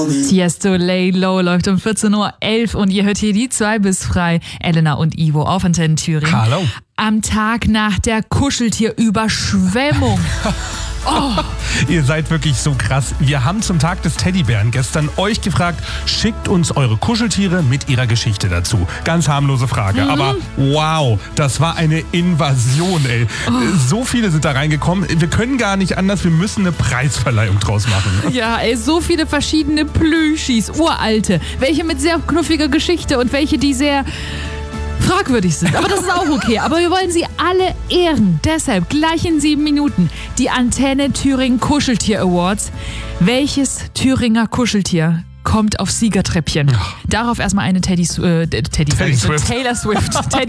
Tiesto Lay Low läuft um 14.11 Uhr und ihr hört hier die 2 bis frei. Elena und Ivo auf Antenne Thüringen. Hallo. Am Tag nach der Kuscheltierüberschwemmung. Oh. Ihr seid wirklich so krass. Wir haben zum Tag des Teddybären gestern euch gefragt, schickt uns eure Kuscheltiere mit ihrer Geschichte dazu. Ganz harmlose Frage, aber wow, das war eine Invasion, ey. So viele sind da reingekommen. Wir können gar nicht anders, wir müssen eine Preisverleihung draus machen. Ja, ey, so viele verschiedene Plüschis, uralte. Welche mit sehr knuffiger Geschichte und welche, die sehr fragwürdig sind. Aber das ist auch okay. Aber wir wollen sie alle ehren. Deshalb gleich in 7 Minuten die Antenne Thüringen Kuscheltier Awards. Welches Thüringer Kuscheltier kommt auf Siegertreppchen? Darauf erstmal eine Taylor Swift.